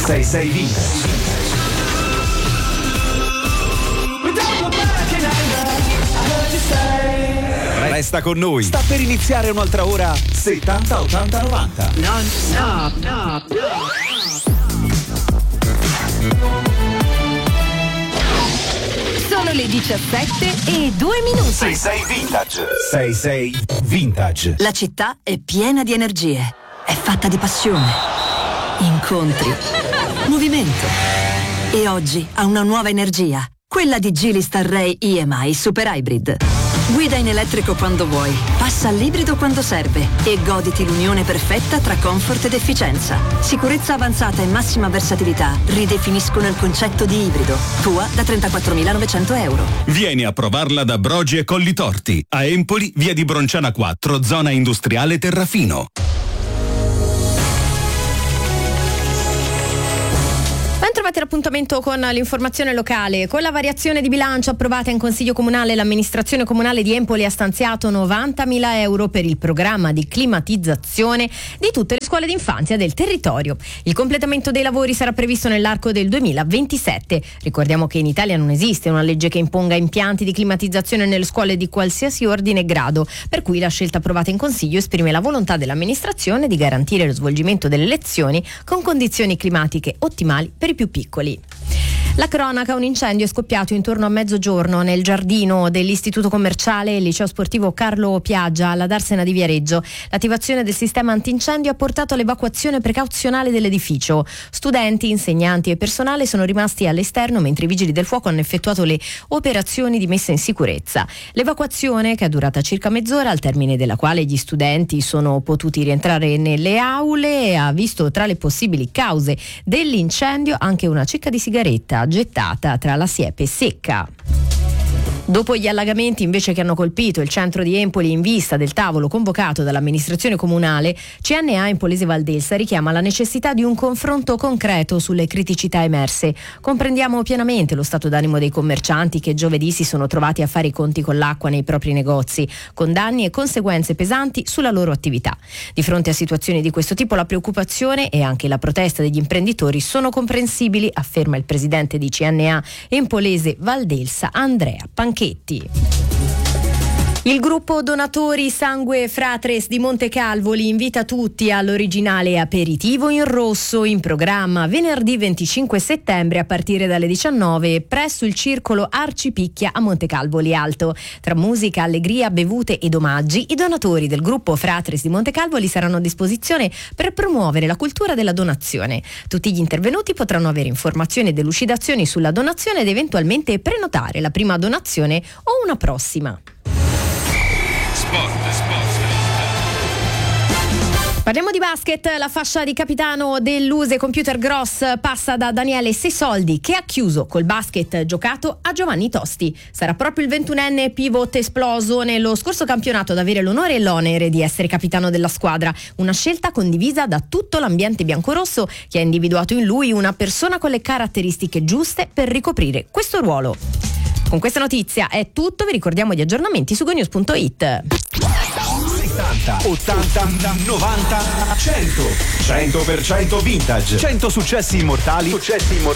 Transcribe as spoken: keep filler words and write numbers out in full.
sei sei Vintage. Resta con noi. Sta per iniziare un'altra ora settanta ottanta novanta. Non stop, no, no. Sono le diciassette e due minuti. sei sei Vintage. sei sei Vintage. La città è piena di energie. È fatta di passione, incontri, movimento. E oggi ha una nuova energia. Quella di Geely Starray E M I Super Hybrid. Guida in elettrico quando vuoi, passa all'ibrido quando serve e goditi l'unione perfetta tra comfort ed efficienza. Sicurezza avanzata e massima versatilità ridefiniscono il concetto di ibrido. Tua da trentaquattromilanovecento euro. Vieni a provarla da Brogi e Collitorti. A Empoli, via di Bronciana quattro, zona industriale Terrafino. Trovate l'appuntamento con l'informazione locale. Con la variazione di bilancio approvata in Consiglio Comunale, l'amministrazione comunale di Empoli ha stanziato novantamila euro per il programma di climatizzazione di tutte le scuole d'infanzia del territorio. Il completamento dei lavori sarà previsto nell'arco del duemilaventisette. Ricordiamo che in Italia non esiste una legge che imponga impianti di climatizzazione nelle scuole di qualsiasi ordine e grado, per cui la scelta approvata in Consiglio esprime la volontà dell'amministrazione di garantire lo svolgimento delle lezioni con condizioni climatiche ottimali per i più piccoli. La cronaca: un incendio è scoppiato intorno a mezzogiorno nel giardino dell'istituto commerciale e liceo sportivo Carlo Piaggia alla Darsena di Viareggio. L'attivazione del sistema antincendio ha portato all'evacuazione precauzionale dell'edificio. Studenti, insegnanti e personale sono rimasti all'esterno mentre i vigili del fuoco hanno effettuato le operazioni di messa in sicurezza. L'evacuazione, che è durata circa mezz'ora, al termine della quale gli studenti sono potuti rientrare nelle aule, ha visto tra le possibili cause dell'incendio anche una cicca di sigaretta gettata tra la siepe secca. Dopo gli allagamenti invece che hanno colpito il centro di Empoli in vista del tavolo convocato dall'amministrazione comunale, C N A Empolese Valdelsa richiama la necessità di un confronto concreto sulle criticità emerse. Comprendiamo pienamente lo stato d'animo dei commercianti che giovedì si sono trovati a fare i conti con l'acqua nei propri negozi, con danni e conseguenze pesanti sulla loro attività. Di fronte a situazioni di questo tipo la preoccupazione e anche la protesta degli imprenditori sono comprensibili, afferma il presidente di C N A Empolese Valdelsa, Andrea Panchetti. Il gruppo donatori Sangue Fratres di Montecalvoli invita tutti all'originale aperitivo in rosso, in programma venerdì venticinque settembre a partire dalle diciannove presso il circolo Arcipicchia a Montecalvoli Alto. Tra musica, allegria, bevute ed omaggi, i donatori del gruppo Fratres di Montecalvoli saranno a disposizione per promuovere la cultura della donazione. Tutti gli intervenuti potranno avere informazioni e delucidazioni sulla donazione ed eventualmente prenotare la prima donazione o una prossima. Sport, sport. Parliamo di basket. La fascia di capitano dell'Use Computer Gross passa da Daniele Seisoldi, che ha chiuso col basket giocato, a Giovanni Tosti. Sarà proprio il ventunenne pivot esploso nello scorso campionato ad avere l'onore e l'onere di essere capitano della squadra, una scelta condivisa da tutto l'ambiente biancorosso, che ha individuato in lui una persona con le caratteristiche giuste per ricoprire questo ruolo. Con questa notizia è tutto, vi ricordiamo gli aggiornamenti su gonews punto it. settanta, ottanta, novanta, cento. cento per cento vintage. cento successi immortali. Successi immortali.